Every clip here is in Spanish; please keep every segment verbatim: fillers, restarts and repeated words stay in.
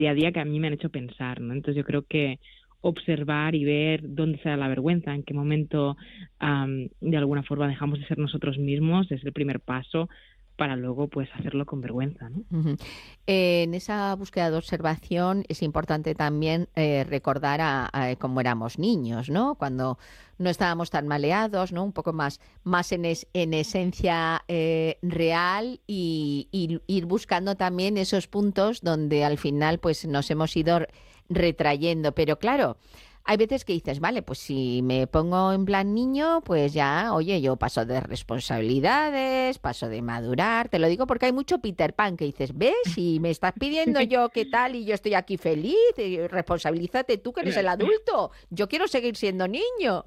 día a día que a mí me han hecho pensar, ¿no? Entonces yo creo que observar y ver dónde está la vergüenza, en qué momento um, de alguna forma dejamos de ser nosotros mismos, es el primer paso para luego pues hacerlo con vergüenza, ¿no? Uh-huh. Eh, en esa búsqueda de observación es importante también eh, recordar a, a cómo éramos niños, ¿no? Cuando no estábamos tan maleados, ¿no? Un poco más, más en, es, en esencia eh, real y, y ir buscando también esos puntos donde al final pues nos hemos ido retrayendo. Pero claro, hay veces que dices, vale, pues si me pongo en plan niño, pues ya, oye, yo paso de responsabilidades, paso de madurar. Te lo digo porque hay mucho Peter Pan que dices, ¿ves? Y me estás pidiendo yo qué tal y yo estoy aquí feliz. Y responsabilízate tú que eres el adulto. Yo quiero seguir siendo niño.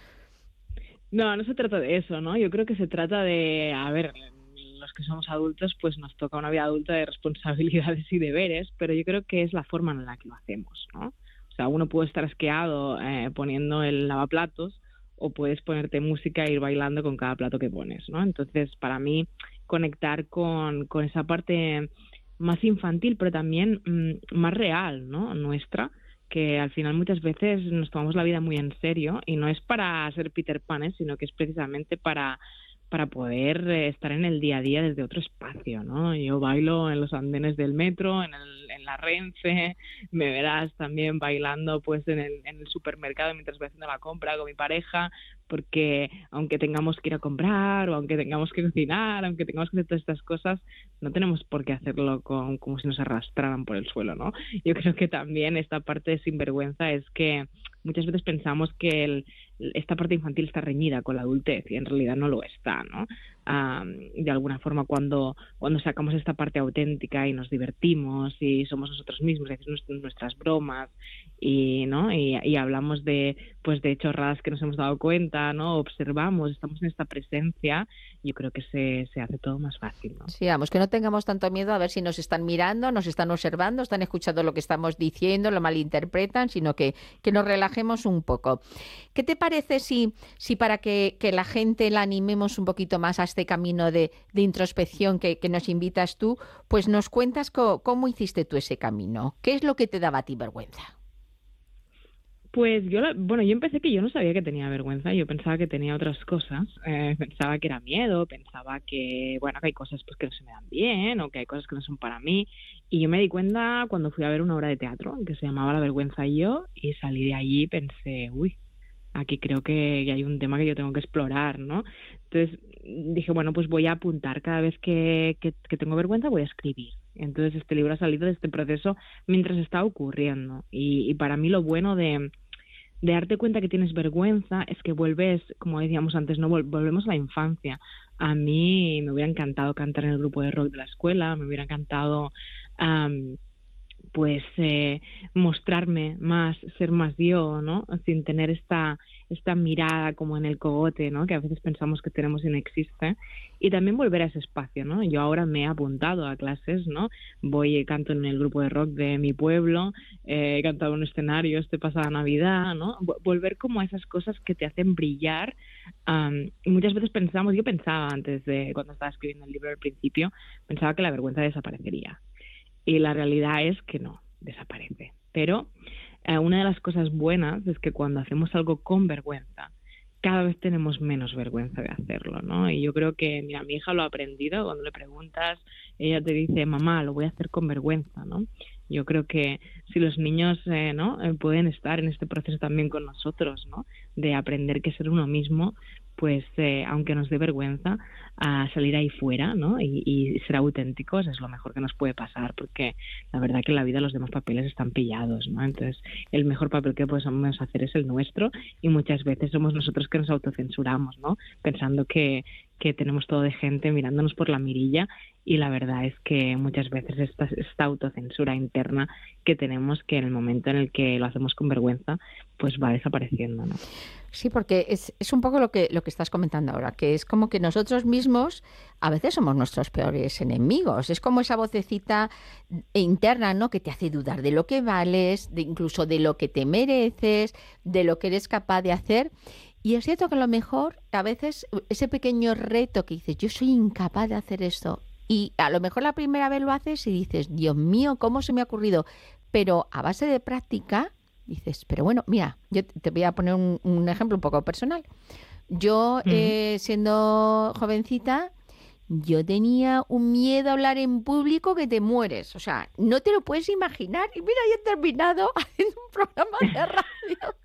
No, no se trata de eso, ¿no? Yo creo que se trata de, a ver, los que somos adultos, pues nos toca una vida adulta de responsabilidades y deberes, pero yo creo que es la forma en la que lo hacemos, ¿no? O sea, uno puede estar asqueado eh, poniendo el lavaplatos o puedes ponerte música e ir bailando con cada plato que pones, ¿no? Entonces, para mí, conectar con, con esa parte más infantil, pero también mmm, más real, ¿no? Nuestra, que al final muchas veces nos tomamos la vida muy en serio y no es para ser Peter Pan, ¿eh? Sino que es precisamente para... para poder eh, estar en el día a día desde otro espacio, ¿no? Yo bailo en los andenes del metro, en, el, en la Renfe, me verás también bailando pues en el, en el supermercado mientras voy haciendo la compra con mi pareja, porque aunque tengamos que ir a comprar o aunque tengamos que cocinar, aunque tengamos que hacer todas estas cosas, no tenemos por qué hacerlo con, como si nos arrastraran por el suelo, ¿no? Yo creo que también esta parte de sinvergüenza es que muchas veces pensamos que el, esta parte infantil está reñida con la adultez y en realidad no lo está, ¿no? Um, de alguna forma cuando, cuando sacamos esta parte auténtica y nos divertimos y somos nosotros mismos, decimos nuestras bromas y, ¿no? y, y hablamos de, pues, de chorradas que nos hemos dado cuenta, ¿no? Observamos, estamos en esta presencia, yo creo que se, se hace todo más fácil, ¿no? Sí, vamos, que no tengamos tanto miedo a ver si nos están mirando, nos están observando, están escuchando lo que estamos diciendo, lo malinterpretan, sino que, que nos relajemos un poco. ¿Qué te parece si, si para que, que la gente la animemos un poquito más a este camino de, de introspección que, que nos invitas tú, pues nos cuentas co, cómo hiciste tú ese camino? ¿Qué es lo que te daba a ti vergüenza? Pues yo, bueno, yo empecé que yo no sabía que tenía vergüenza, yo pensaba que tenía otras cosas, eh, pensaba que era miedo, pensaba que, bueno, que hay cosas pues que no se me dan bien o que hay cosas que no son para mí, y yo me di cuenta cuando fui a ver una obra de teatro que se llamaba La vergüenza y yo, y salí de allí y pensé, uy, aquí creo que hay un tema que yo tengo que explorar, ¿no? Entonces dije, bueno, pues voy a apuntar cada vez que, que, que tengo vergüenza, voy a escribir. Entonces este libro ha salido de este proceso mientras está ocurriendo, y, y para mí lo bueno de... de darte cuenta que tienes vergüenza es que vuelves, como decíamos antes, no Vol- volvemos a la infancia. A mí me hubiera encantado cantar en el grupo de rock de la escuela, me hubiera encantado um, pues eh, mostrarme más, ser más yo, ¿no? Sin tener esta, esta mirada como en el cogote, ¿no? Que a veces pensamos que tenemos y no existe. Y también volver a ese espacio, ¿no? Yo ahora me he apuntado a clases, ¿no? Voy y canto en el grupo de rock de mi pueblo, eh, he cantado en un escenario este pasada Navidad, ¿no? Volver como a esas cosas que te hacen brillar. Um, y muchas veces pensamos, yo pensaba antes de, cuando estaba escribiendo el libro al principio, pensaba que la vergüenza desaparecería. Y la realidad es que no, desaparece. Pero eh, una de las cosas buenas es que cuando hacemos algo con vergüenza, cada vez tenemos menos vergüenza de hacerlo, ¿no? Y yo creo que, mira, mi hija lo ha aprendido, cuando le preguntas, ella te dice, mamá, lo voy a hacer con vergüenza, ¿no? Yo creo que si los niños eh, ¿no? eh, pueden estar en este proceso también con nosotros, ¿no? De aprender que ser uno mismo, pues eh, aunque nos dé vergüenza, a salir ahí fuera, ¿no? Y, y ser auténticos es lo mejor que nos puede pasar, porque la verdad que en la vida los demás papeles están pillados, ¿no? Entonces el mejor papel que podemos hacer es el nuestro, y muchas veces somos nosotros que nos autocensuramos, ¿no? Pensando que, que tenemos todo de gente mirándonos por la mirilla, y la verdad es que muchas veces esta, esta autocensura interna que tenemos, que en el momento en el que lo hacemos con vergüenza, pues va desapareciendo, ¿no? Sí, porque es, es un poco lo que, lo que estás comentando ahora, que es como que nosotros mismos a veces somos nuestros peores enemigos. Es como esa vocecita interna, ¿no? Que te hace dudar de lo que vales, de incluso de lo que te mereces, de lo que eres capaz de hacer. Y es cierto que a lo mejor a veces ese pequeño reto que dices, yo soy incapaz de hacer esto, y a lo mejor la primera vez lo haces y dices, Dios mío, ¿cómo se me ha ocurrido? pero a base de práctica dices, pero bueno, mira, yo te voy a poner un, un ejemplo un poco personal. Yo, Mm. eh, siendo jovencita, yo tenía un miedo a hablar en público que te mueres. O sea, no te lo puedes imaginar. Y mira, yo he terminado haciendo un programa de radio.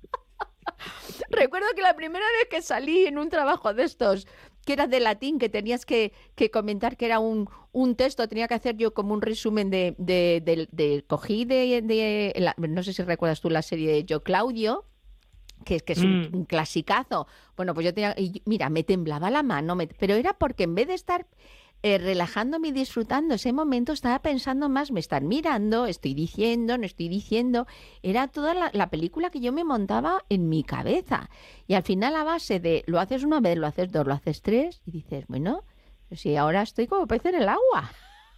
Recuerdo que la primera vez que salí en un trabajo de estos, que era de latín, que tenías que, que comentar que era un, un texto, tenía que hacer yo como un resumen de... de, de, de- cogí de... de la- no sé si recuerdas tú la serie de Yo Claudio, que es que es un, Mm. un clasicazo. Bueno, pues yo tenía, y mira, me temblaba la mano, me- pero era porque en vez de estar eh, relajándome y disfrutando ese momento, estaba pensando más, me están mirando, estoy diciendo, no estoy diciendo, era toda la, la película que yo me montaba en mi cabeza. Y al final a base de, lo haces una vez, lo haces dos, lo haces tres, y dices, bueno, si ahora estoy como pez en el agua.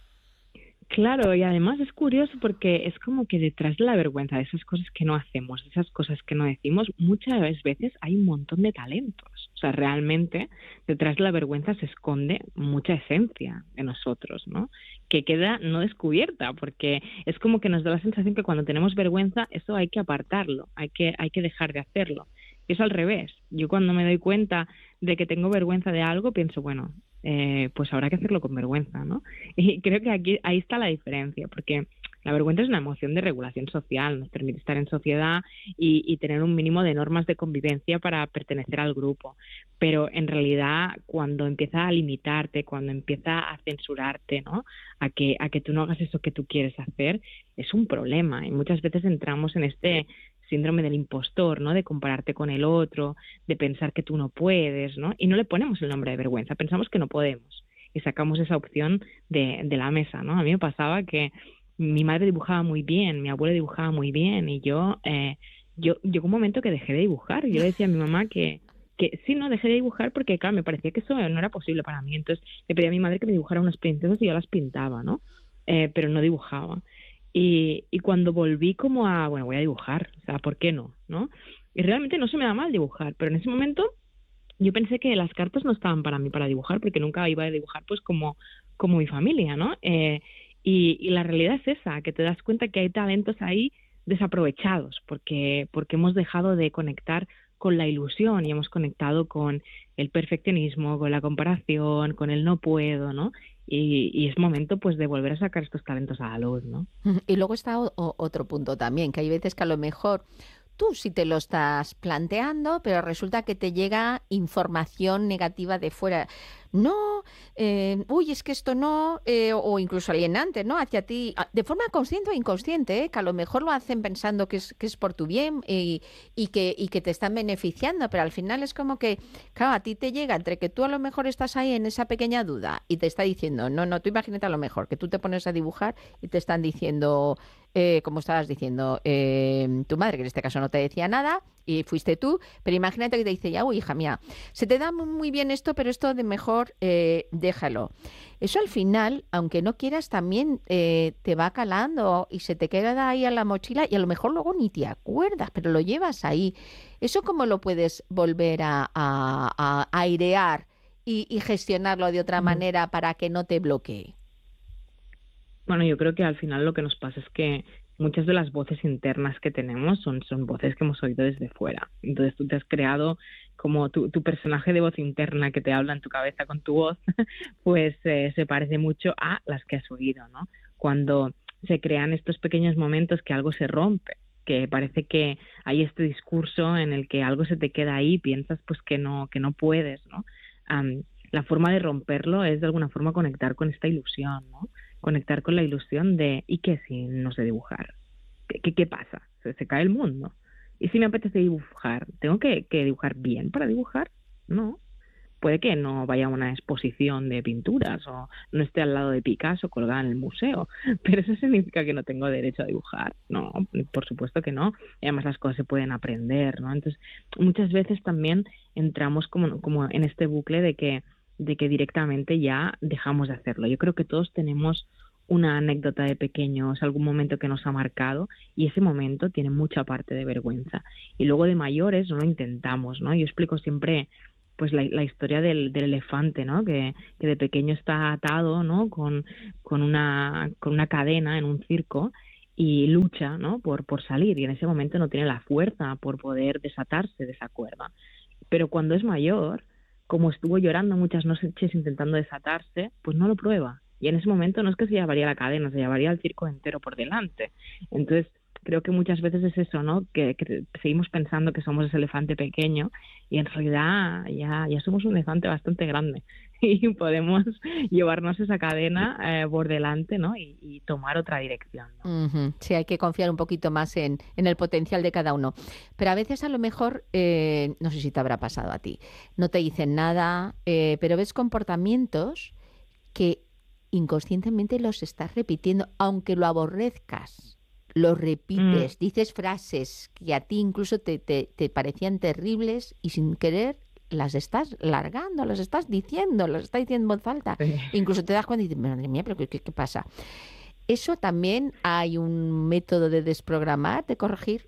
Claro, y además es curioso porque es como que detrás de la vergüenza, de esas cosas que no hacemos, de esas cosas que no decimos, muchas veces hay un montón de talentos. O sea, realmente detrás de la vergüenza se esconde mucha esencia de nosotros, ¿no? Que queda no descubierta, porque es como que nos da la sensación que cuando tenemos vergüenza, eso hay que apartarlo, hay que, hay que dejar de hacerlo. Y es al revés. Yo cuando me doy cuenta de que tengo vergüenza de algo, pienso, bueno, eh, pues habrá que hacerlo con vergüenza, ¿no? Y creo que aquí ahí está la diferencia, porque la vergüenza es una emoción de regulación social, nos permite estar en sociedad y, y tener un mínimo de normas de convivencia para pertenecer al grupo. Pero en realidad, cuando empieza a limitarte, cuando empieza a censurarte, ¿no? A que, a que tú no hagas eso que tú quieres hacer, es un problema. Y muchas veces entramos en este síndrome del impostor, ¿no? De compararte con el otro, de pensar que tú no puedes, ¿no? Y no le ponemos el nombre de vergüenza, pensamos que no podemos y sacamos esa opción de, de la mesa, ¿no? A mí me pasaba que mi madre dibujaba muy bien, mi abuelo dibujaba muy bien y yo, eh, yo llegó un momento que dejé de dibujar. Yo le decía a mi mamá que, que sí, no, dejé de dibujar porque, claro, me parecía que eso no era posible para mí. Entonces le pedí a mi madre que me dibujara unas princesas y yo las pintaba, ¿no? Eh, pero no dibujaba. Y, y cuando volví como a, bueno, voy a dibujar, o sea, ¿por qué no? ¿No? Y realmente no se me da mal dibujar, pero en ese momento yo pensé que las cartas no estaban para mí para dibujar, porque nunca iba a dibujar pues como, como mi familia, ¿no? Eh, y, y la realidad es esa, que te das cuenta que hay talentos ahí desaprovechados, porque, porque hemos dejado de conectar con la ilusión y hemos conectado con el perfeccionismo, con la comparación, con el no puedo, ¿no? Y, y es momento pues de volver a sacar estos talentos a la luz, ¿no? Y luego está o- o- otro punto también, que hay veces que a lo mejor tú sí te lo estás planteando, pero resulta que te llega información negativa de fuera. No, eh, uy, es que esto no, eh, o incluso alienante, ¿no? Hacia ti, a- de forma consciente o inconsciente, ¿eh? Que a lo mejor lo hacen pensando que es, que es por tu bien y, y que, y que te están beneficiando, pero al final es como que, claro, a ti te llega entre que tú a lo mejor estás ahí en esa pequeña duda y te está diciendo, no, no, tú imagínate a lo mejor que tú te pones a dibujar y te están diciendo eh, como estabas diciendo, eh, tu madre, que en este caso no te decía nada, y fuiste tú, pero imagínate que te dice, ya, uy, hija mía, se te da mu- muy bien esto, pero esto de mejor eh, déjalo. Eso al final, aunque no quieras, también eh, te va calando y se te queda ahí en la mochila y a lo mejor luego ni te acuerdas, pero lo llevas ahí. ¿Eso cómo lo puedes volver a, a- a airear y, y gestionarlo de otra Mm. manera para que no te bloquee? Bueno, yo creo que al final lo que nos pasa es que muchas de las voces internas que tenemos son, son voces que hemos oído desde fuera. Entonces tú te has creado como tu, tu personaje de voz interna que te habla en tu cabeza con tu voz, pues eh, se parece mucho a las que has oído, ¿no? Cuando se crean estos pequeños momentos que algo se rompe, que parece que hay este discurso en el que algo se te queda ahí, piensas pues que no, que no puedes, ¿no? Am, la forma de romperlo es de alguna forma conectar con esta ilusión, ¿no? Conectar con la ilusión de ¿y qué si no sé dibujar? ¿Qué, qué, qué pasa? ¿Se, se cae el mundo? ¿Y si me apetece dibujar? ¿Tengo que, que dibujar bien para dibujar? No. Puede que no vaya a una exposición de pinturas o no esté al lado de Picasso colgada en el museo, pero eso significa que no tengo derecho a dibujar. No, por supuesto que no. Y además las cosas se pueden aprender, ¿no? Entonces, muchas veces también entramos como, como en este bucle de que, de que directamente ya dejamos de hacerlo. Yo creo que todos tenemos una anécdota de pequeños, algún momento que nos ha marcado y ese momento tiene mucha parte de vergüenza. Y luego de mayores no lo intentamos, ¿no? Yo explico siempre pues la, la historia del, del elefante, ¿no? Que, que de pequeño está atado, ¿no? Con, con, una, con una cadena en un circo y lucha, ¿no? por, por salir, y en ese momento no tiene la fuerza por poder desatarse de esa cuerda. Pero cuando es mayor, como estuvo llorando muchas noches intentando desatarse, pues no lo prueba. Y en ese momento no es que se llevaría la cadena, se llevaría el circo entero por delante. Entonces, creo que muchas veces es eso, ¿no? Que, que seguimos pensando que somos ese elefante pequeño y en realidad ya, ya somos un elefante bastante grande y podemos llevarnos esa cadena eh, por delante, ¿no? Y, y tomar otra dirección, ¿no? Uh-huh. Sí, hay que confiar un poquito más en, en el potencial de cada uno. Pero a veces a lo mejor, eh, no sé si te habrá pasado a ti, no te dicen nada, eh, pero ves comportamientos que inconscientemente los estás repitiendo, aunque lo aborrezcas. Los repites, Mm. dices frases que a ti incluso te, te, te parecían terribles y sin querer las estás largando, las estás diciendo, las estás diciendo en voz alta. Sí. Incluso te das cuenta y dices, madre mía, pero ¿qué, qué, qué pasa? ¿Eso también hay un método de desprogramar, de corregir?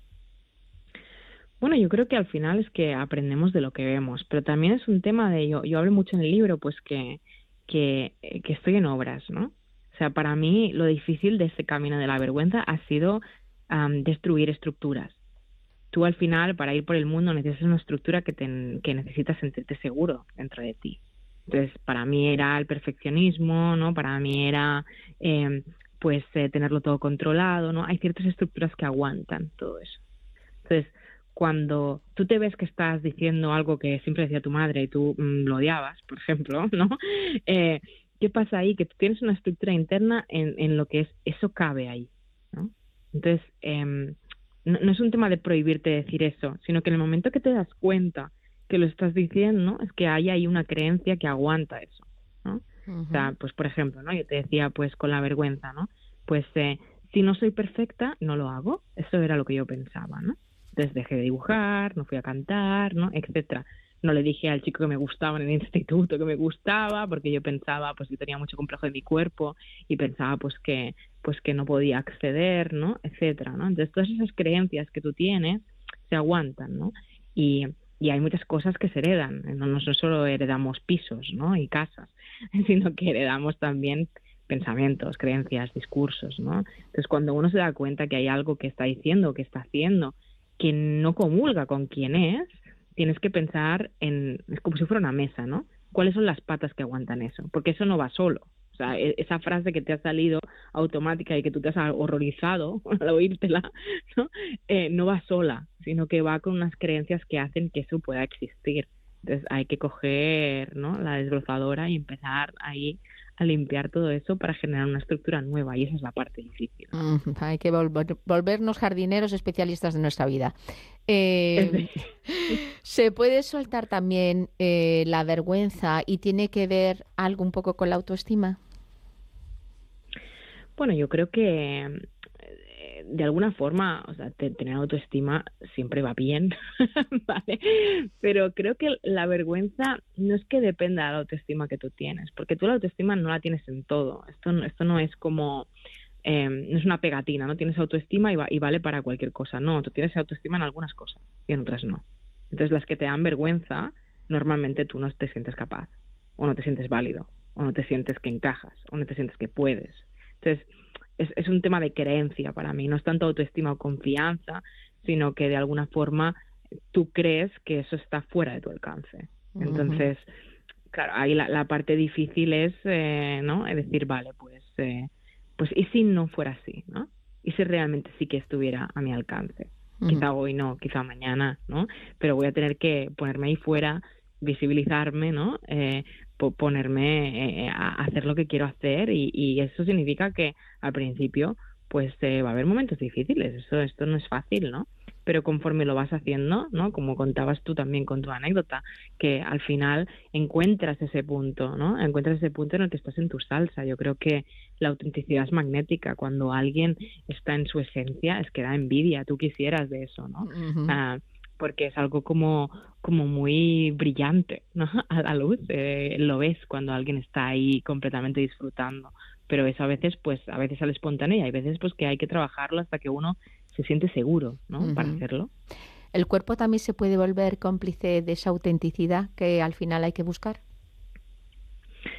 Bueno, yo creo que al final es que aprendemos de lo que vemos, pero también es un tema de, yo, yo hablo mucho en el libro, pues que, que, eh, que estoy en obras, ¿no? O sea, para mí lo difícil de ese camino de la vergüenza ha sido am, destruir estructuras. Tú al final, para ir por el mundo, necesitas una estructura que, te, que necesitas sentirte seguro dentro de ti. Entonces, para mí era el perfeccionismo, ¿no? Para mí era, eh, pues, eh, tenerlo todo controlado, ¿no? Hay ciertas estructuras que aguantan todo eso. Entonces, cuando tú te ves que estás diciendo algo que siempre decía tu madre y tú mmm, lo odiabas, por ejemplo, ¿no? Eh, ¿Qué pasa ahí? Que tú tienes una estructura interna en, en lo que es, eso cabe ahí, ¿no? Entonces, eh, no, no es un tema de prohibirte decir eso, sino que en el momento que te das cuenta que lo estás diciendo, ¿no? Es que hay ahí una creencia que aguanta eso, ¿no? Uh-huh. O sea, pues por ejemplo, ¿no? Yo te decía, pues con la vergüenza, ¿no? Pues eh, si no soy perfecta, no lo hago. Eso era lo que yo pensaba, ¿no? Entonces dejé de dibujar, no fui a cantar, ¿no? Etcétera. No le dije al chico que me gustaba en el instituto que me gustaba, porque yo pensaba, pues yo tenía mucho complejo de mi cuerpo y pensaba pues que pues que no podía acceder, ¿no? Etcétera, ¿no? Entonces todas esas creencias que tú tienes se aguantan, ¿no? Y, y hay muchas cosas que se heredan, no, no solo heredamos pisos, ¿no? Y casas, sino que heredamos también pensamientos, creencias, discursos, ¿no? Entonces cuando uno se da cuenta que hay algo que está diciendo, que está haciendo, que no comulga con quién es, tienes que pensar en, es como si fuera una mesa, ¿no? ¿Cuáles son las patas que aguantan eso? Porque eso no va solo. O sea, esa frase que te ha salido automática y que tú te has horrorizado al oírtela, ¿no? Eh, no va sola, sino que va con unas creencias que hacen que eso pueda existir. Entonces hay que coger, ¿no? La desbrozadora y empezar ahí a limpiar todo eso para generar una estructura nueva, y esa es la parte difícil, ¿no? Mm, hay que volver, volvernos jardineros especialistas de nuestra vida. Eh, ¿Se puede soltar también eh, la vergüenza y tiene que ver algo un poco con la autoestima? Bueno, yo creo que eh, de alguna forma, o sea, te, tener autoestima siempre va bien, ¿vale? Pero creo que la vergüenza no es que dependa de la autoestima que tú tienes, porque tú la autoestima no la tienes en todo. Esto, no- esto no es como, eh, no es una pegatina, no tienes autoestima y, va- y vale para cualquier cosa. No, tú tienes autoestima en algunas cosas y en otras no. Entonces, las que te dan vergüenza, normalmente tú no te sientes capaz, o no te sientes válido, o no te sientes que encajas, o no te sientes que puedes. Entonces, es, es un tema de creencia para mí, no es tanto autoestima o confianza, sino que de alguna forma tú crees que eso está fuera de tu alcance. Ujú. Entonces, claro, ahí la, la parte difícil es, eh, ¿no? Es decir, vale, pues, eh, pues, ¿y si no fuera así, ¿no? ¿Y si realmente sí que estuviera a mi alcance? Ujú. Quizá hoy no, quizá mañana, ¿no? Pero voy a tener que ponerme ahí fuera, visibilizarme, ¿no? Eh, po- ponerme eh, a hacer lo que quiero hacer, y, y eso significa que al principio pues eh, va a haber momentos difíciles, eso esto no es fácil, ¿no? Pero conforme lo vas haciendo, ¿no? Como contabas tú también con tu anécdota, que al final encuentras ese punto, ¿no? Encuentras ese punto en el que estás en tu salsa. Yo creo que la autenticidad es magnética. Cuando alguien está en su esencia, es que da envidia, tú quisieras de eso, ¿no? Ujú. Ah, porque es algo como, como muy brillante, ¿no? A la luz, eh, lo ves cuando alguien está ahí completamente disfrutando, pero eso a veces, pues, a veces sale espontáneo y hay veces, pues, que hay que trabajarlo hasta que uno se siente seguro, ¿no? Para Ujú. hacerlo. ¿El cuerpo también se puede volver cómplice de esa autenticidad que al final hay que buscar?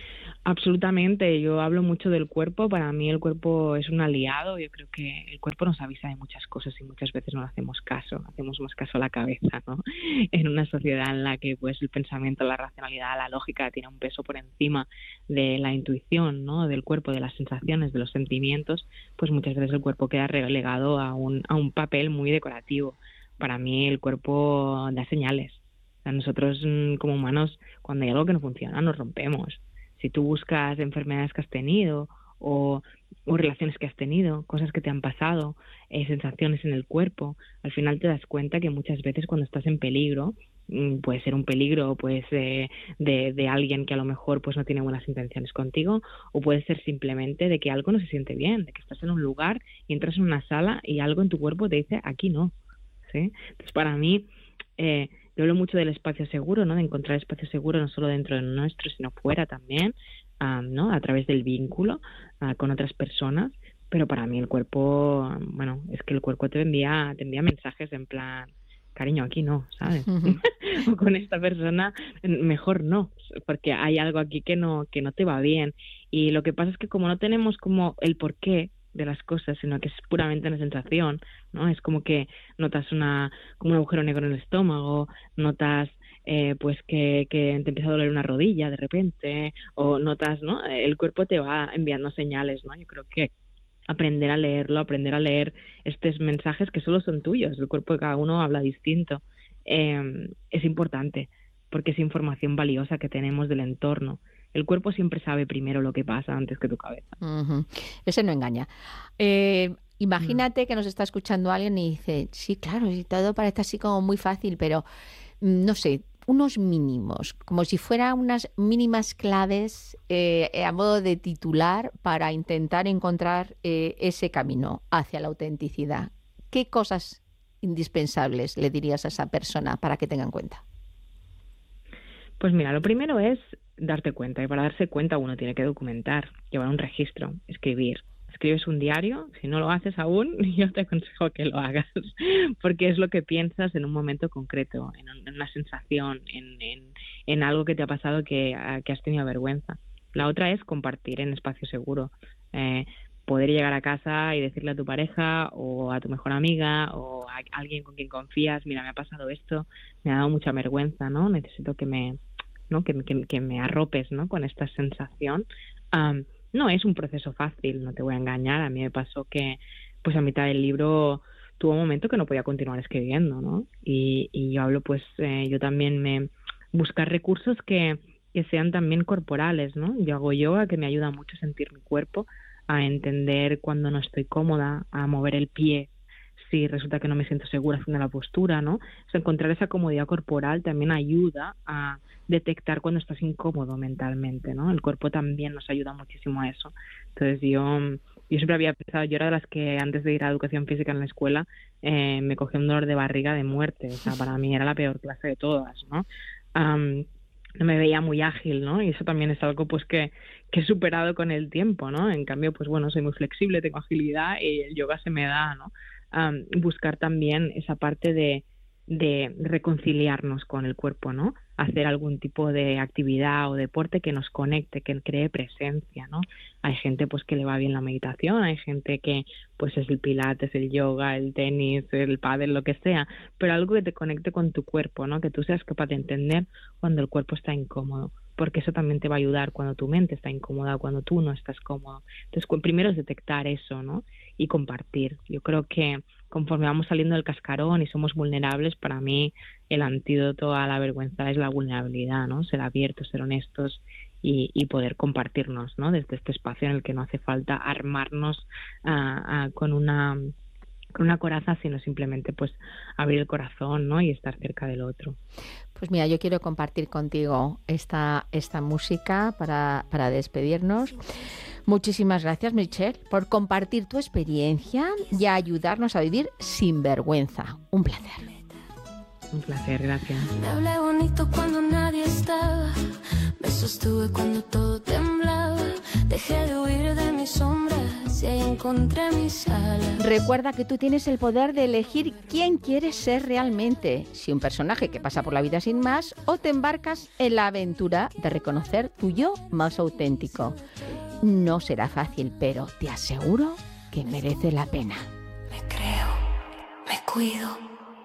Absolutamente, yo hablo mucho del cuerpo, para mí el cuerpo es un aliado, yo creo que el cuerpo nos avisa de muchas cosas y muchas veces no le hacemos caso, hacemos más caso a la cabeza, ¿no? En una sociedad en la que pues el pensamiento, la racionalidad, la lógica tiene un peso por encima de la intuición, ¿no? Del cuerpo, de las sensaciones, de los sentimientos, pues muchas veces el cuerpo queda relegado a un, a un papel muy decorativo. Para mí el cuerpo da señales. O sea, nosotros como humanos, cuando hay algo que no funciona, nos rompemos. Si tú buscas enfermedades que has tenido o, o relaciones que has tenido, cosas que te han pasado, eh, sensaciones en el cuerpo, al final te das cuenta que muchas veces cuando estás en peligro, mmm, puede ser un peligro pues eh, de, de alguien que a lo mejor pues no tiene buenas intenciones contigo, o puede ser simplemente de que algo no se siente bien, de que estás en un lugar y entras en una sala y algo en tu cuerpo te dice aquí no, ¿sí? Entonces para mí... Eh, Yo hablo mucho del espacio seguro, ¿no? De encontrar espacio seguro no solo dentro de nuestro, sino fuera también, um, ¿no? A través del vínculo uh, con otras personas. Pero para mí el cuerpo, um, bueno, es que el cuerpo te envía, te envía mensajes en plan, cariño, aquí no, ¿sabes? Uh-huh. O con esta persona, mejor no, porque hay algo aquí que no, que no te va bien. Y lo que pasa es que como no tenemos como el porqué de las cosas, sino que es puramente una sensación, ¿no? Es como que notas una como un agujero negro en el estómago, notas eh, pues que, que te empieza a doler una rodilla de repente, o notas, ¿no? El cuerpo te va enviando señales, ¿no? Yo creo que aprender a leerlo, aprender a leer estos mensajes que solo son tuyos, el cuerpo de cada uno habla distinto, eh, es importante, porque es información valiosa que tenemos del entorno. El cuerpo siempre sabe primero lo que pasa antes que tu cabeza. Uh-huh. Ese no engaña. Eh, imagínate mm. que nos está escuchando alguien y dice, sí, claro, y todo parece así como muy fácil, pero no sé, unos mínimos, como si fueran unas mínimas claves eh, a modo de titular para intentar encontrar eh, ese camino hacia la autenticidad. ¿Qué cosas indispensables le dirías a esa persona para que tenga en cuenta? Pues mira, lo primero es darte cuenta, y para darse cuenta uno tiene que documentar, llevar un registro, escribir. Escribes un diario, si no lo haces aún, yo te aconsejo que lo hagas, porque es lo que piensas en un momento concreto, en una sensación, en, en, en algo que te ha pasado que, que has tenido vergüenza. La otra es compartir en espacio seguro, eh, poder llegar a casa y decirle a tu pareja o a tu mejor amiga o a alguien con quien confías, mira, me ha pasado esto, me ha dado mucha vergüenza, ¿no? Necesito que me... ¿no? Que, que, que me arropes, ¿no? Con esta sensación. Um, no es un proceso fácil, no te voy a engañar. A mí me pasó que pues a mitad del libro tuvo un momento que no podía continuar escribiendo, ¿no? Y, y yo hablo pues, eh, yo también me buscar recursos que, que sean también corporales, ¿no? Yo hago yoga, que me ayuda mucho a sentir mi cuerpo, a entender cuando no estoy cómoda, a mover el pie si resulta que no me siento segura haciendo la postura, ¿no? O sea, encontrar esa comodidad corporal también ayuda a detectar cuando estás incómodo mentalmente, ¿no? El cuerpo también nos ayuda muchísimo a eso. Entonces yo, yo siempre había pensado, yo era de las que antes de ir a educación física en la escuela eh, me cogía un dolor de barriga de muerte, o sea, para mí era la peor clase de todas, ¿no? Um, no me veía muy ágil, ¿no? Y eso también es algo pues que, que he superado con el tiempo, ¿no? En cambio, pues bueno, soy muy flexible, tengo agilidad y el yoga se me da, ¿no? Um, buscar también esa parte de, de reconciliarnos con el cuerpo, ¿no? Hacer algún tipo de actividad o deporte que nos conecte, que cree presencia, ¿no? Hay gente pues que le va bien la meditación, hay gente que pues es el pilates, el yoga, el tenis, el pádel, lo que sea, pero algo que te conecte con tu cuerpo, ¿no? Que tú seas capaz de entender cuando el cuerpo está incómodo, porque eso también te va a ayudar cuando tu mente está incómoda, cuando tú no estás cómodo. Entonces, primero es detectar eso, ¿no? Y compartir. Yo creo que conforme vamos saliendo del cascarón y somos vulnerables, para mí el antídoto a la vergüenza es la vulnerabilidad, ¿no? Ser abiertos, ser honestos y, y poder compartirnos, ¿no? Desde este espacio en el que no hace falta armarnos uh, uh, con una con una coraza, sino simplemente pues abrir el corazón, ¿no? Y estar cerca del otro. Pues mira, yo quiero compartir contigo esta, esta música para, para despedirnos. Muchísimas gracias, Meritxell, por compartir tu experiencia y a ayudarnos a vivir sin vergüenza. Un placer. Un placer, gracias. Me hablé bonito cuando nadie estaba. Me sostuve cuando todo temblaba. Dejé de huir de mis sombras y ahí encontré mis alas. Recuerda que tú tienes el poder de elegir quién quieres ser realmente. Si un personaje que pasa por la vida sin más, o te embarcas en la aventura de reconocer tu yo más auténtico. No será fácil, pero te aseguro que merece la pena. Me creo, me cuido.